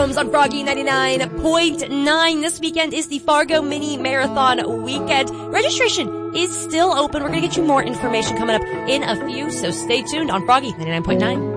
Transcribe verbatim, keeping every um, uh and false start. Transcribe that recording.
Holmes on Froggy ninety-nine point nine. This weekend is the Fargo Mini Marathon weekend. Registration is still open. We're going to get you more information coming up in a few, so stay tuned on Froggy ninety-nine point nine.